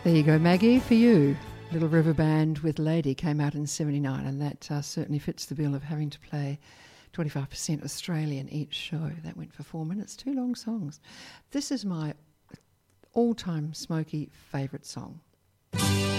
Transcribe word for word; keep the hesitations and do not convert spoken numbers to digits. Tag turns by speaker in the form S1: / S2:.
S1: There you go, Maggie, for you. Little River Band with Lady came out in seventy-nine, and that uh, certainly fits the bill of having to play twenty-five percent Australian each show. That went for four minutes, two long songs. This is my all-time Smokey favourite song.